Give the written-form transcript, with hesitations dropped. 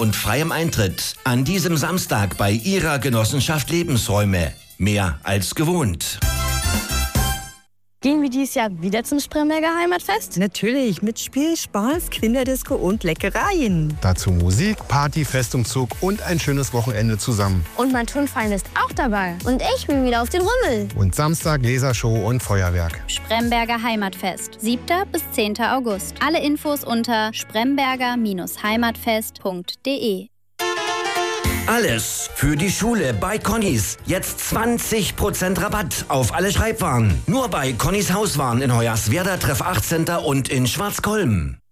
und freiem Eintritt an diesem Samstag bei Ihrer Genossenschaft Lebensräume. Mehr als gewohnt. Gehen wir dieses Jahr wieder zum Spremberger Heimatfest? Natürlich, mit Spiel, Spaß, Kinderdisco und Leckereien. Dazu Musik, Party, Festumzug und ein schönes Wochenende zusammen. Und mein Turnverein ist auch dabei. Und ich bin wieder auf den Rummel. Und Samstag Lasershow und Feuerwerk. Spremberger Heimatfest, 7. bis 10. August. Alle Infos unter spremberger-heimatfest.de. Alles für die Schule bei Connys. Jetzt 20% Rabatt auf alle Schreibwaren. Nur bei Connys Hauswaren in Hoyerswerda, Treff 8 Center und in Schwarzkolm.